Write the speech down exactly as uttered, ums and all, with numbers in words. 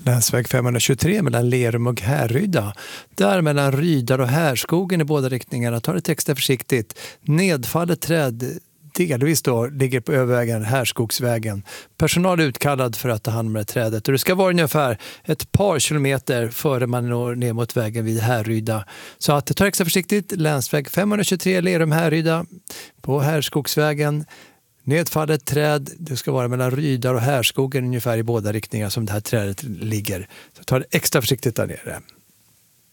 Länsväg femhundratjugotre mellan Lerum och Härryda. Där mellan Rydar och Härskogen i båda riktningarna. Ta det extra försiktigt. Nedfallet träd delvis då ligger på övervägen Härskogsvägen. Personal är utkallad för att ta hand om det trädet. Och det ska vara ungefär ett par kilometer före man når ner mot vägen vid Härryda. Så att det tar extra försiktigt. Länsväg femhundratjugotre Lerum Härryda på Härskogsvägen. Nedfallet träd, det ska vara mellan Rydar och Härskogen ungefär i båda riktningar som det här trädet ligger. Så ta det extra försiktigt där nere.